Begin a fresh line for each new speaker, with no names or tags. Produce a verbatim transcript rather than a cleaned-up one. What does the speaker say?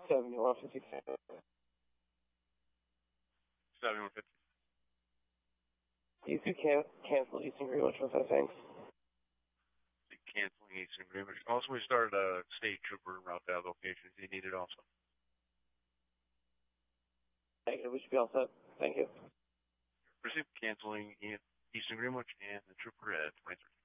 seventy-one fifty.
seventy-one fifty.
You could can cancel Eastern Greenwich with us, thanks.
Canceling Eastern Greenwich. Also, we started a state trooper route to that location if you need it also.
Thank you. We should be all set. Thank you.
Proceed canceling Eastern Greenwich and the trooper at twenty-three.